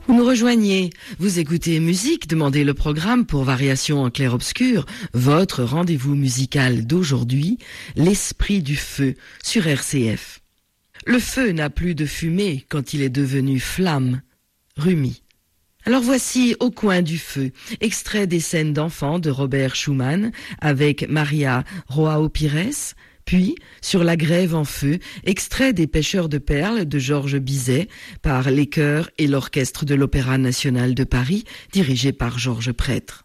Vous nous rejoignez, vous écoutez Musique, demandez le programme pour Variation en clair-obscur, votre rendez-vous musical d'aujourd'hui, l'Esprit du Feu sur RCF. Le feu n'a plus de fumée quand il est devenu flamme. Rumi. Alors voici Au coin du feu, extrait des scènes d'enfants de Robert Schumann avec Maria Joao Pires, puis Sur la grève en feu, extrait des Pêcheurs de perles de Georges Bizet par les chœurs et l'orchestre de l'Opéra national de Paris, dirigé par Georges Prêtre.